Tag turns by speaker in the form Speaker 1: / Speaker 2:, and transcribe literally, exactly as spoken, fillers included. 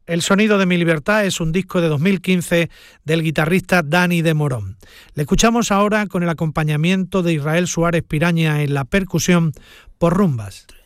Speaker 1: El sonido de mi libertad es un disco de dos mil quince del guitarrista Dani de Morón. Le escuchamos ahora con el acompañamiento de Israel Suárez Piraña en la percusión por Rumbas.